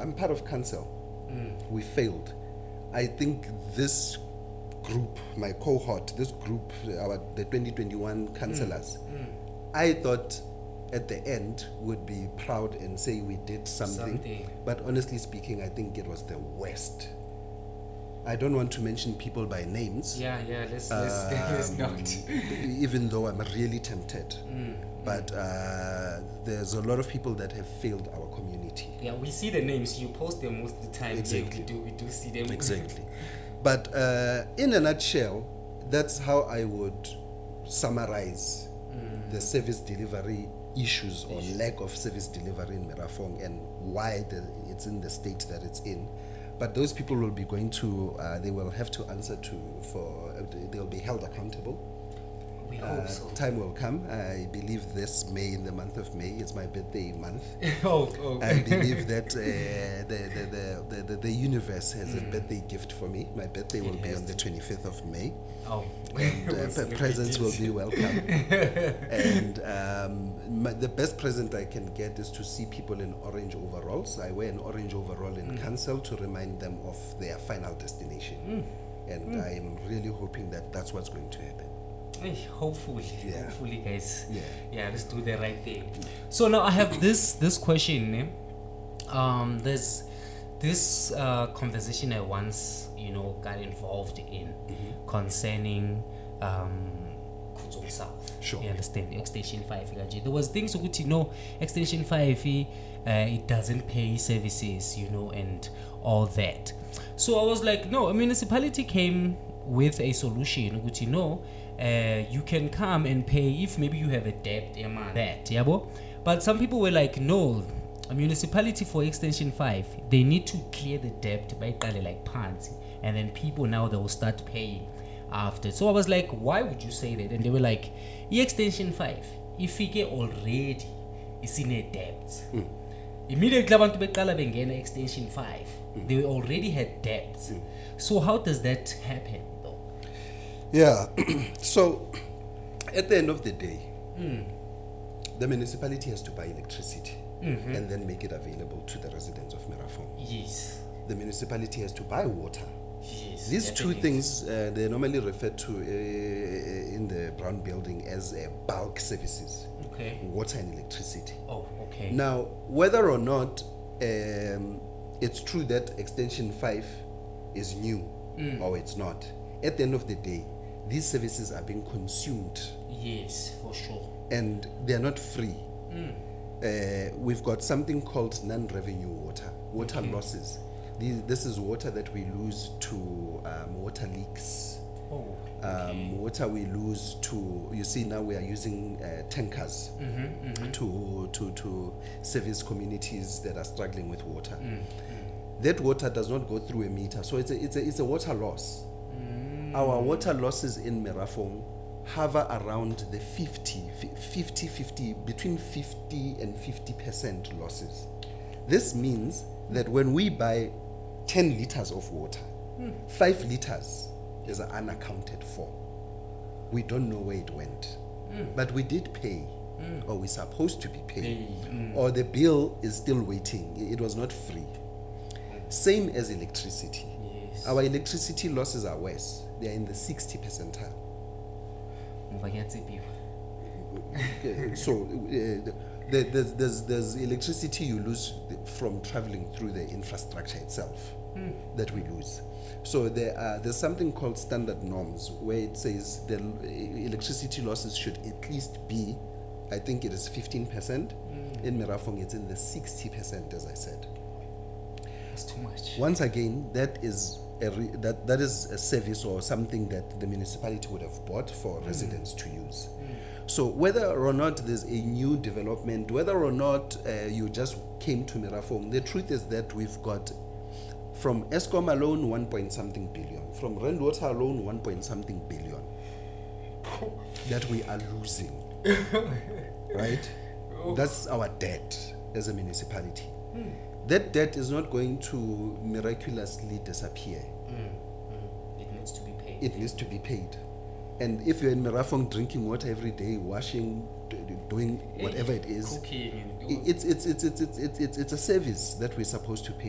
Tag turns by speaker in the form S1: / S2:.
S1: I'm part of council. We failed. I think this group, my cohort, this group, the 2021 councillors, I thought at the end would be proud and say we did something. But honestly speaking, I think it was the worst. I don't want to mention people by names.
S2: Let's not.
S1: Even though I'm really tempted. But there's a lot of people that have failed our community.
S2: Yeah, we see the names. You post them most of the time.
S1: Exactly.
S2: Yeah, we do see them.
S1: Exactly. But in a nutshell, that's how I would summarize the service delivery issues or lack of service delivery in Merafong and why it's in the state that it's in. But those people will be going to, they will have to answer they'll be held accountable.
S2: We hope so.
S1: Time will come. I believe this May, in the month of May, it's my birthday month.
S2: Oh.
S1: I believe that the universe has a birthday gift for me. My birthday will be on the 25th of May.
S2: Oh.
S1: And presents will be welcome. And the best present I can get is to see people in orange overalls. I wear an orange overall in council to remind them of their final destination. And I'm really hoping that that's what's going to happen.
S2: Hopefully, guys.
S1: Yeah,
S2: let's do the right thing. So now I have this question. There's this conversation I once got involved in concerning Khutsong South.
S1: Sure.
S2: You understand? Extension 5. There was things Extension 5 it doesn't pay services, and all that. So I was like, no, a municipality came with a solution, which you can come and pay if maybe you have a debt, but some people were like, no, a municipality for Extension 5, they need to clear the debt by like pants, and then people now they will start paying after. So I was like, why would you say that? And they were like, Extension 5, if we get already is in a debt. Immediately abantu beqala bengena Extension 5, they already had debts. So how does that happen?
S1: Yeah, so at the end of the day, the municipality has to buy electricity and then make it available to the residents of Merafong.
S2: Yes.
S1: The municipality has to buy water.
S2: Yes.
S1: These two things, they're normally referred to in the Brown Building as bulk services.
S2: Okay.
S1: Water and electricity.
S2: Oh, okay.
S1: Now, whether or not it's true that Extension 5 is new or it's not, at the end of the day, these services are being consumed.
S2: Yes, for sure.
S1: And they're not free. We've got something called non-revenue water losses. This is water that we lose to water leaks.
S2: Oh, okay.
S1: Water we lose to, you see now we are using tankers to service communities that are struggling with water. That water does not go through a meter, so it's a water loss. Our water losses in Merafong hover around the 50, between 50 and 50% losses. This means that when we buy 10 liters of water, 5 liters is unaccounted for. We don't know where it went. But we did pay, or we're supposed to be paying, or the bill is still waiting. It was not free. Same as electricity.
S2: Yes.
S1: Our electricity losses are worse. They are in the 60 percentile. So there's electricity you lose from traveling through the infrastructure itself that we lose. So there's something called standard norms where it says the electricity losses should at least be, I think it is 15%. In Merafong it's in the 60%, as I said.
S2: That's too much.
S1: Once again, that is a service or something that the municipality would have bought for residents to use. So whether or not there's a new development, whether or not you just came to Merafong, the truth is that we've got from Eskom alone 1 point something billion, from Rand Water alone 1 point something billion that we are losing. Right? That's our debt as a municipality. That debt is not going to miraculously disappear.
S2: It needs to be paid.
S1: It needs to be paid. And if you're in Merafong drinking water every day, washing, doing whatever it is,
S2: cooking,
S1: it's a service that we're supposed to pay.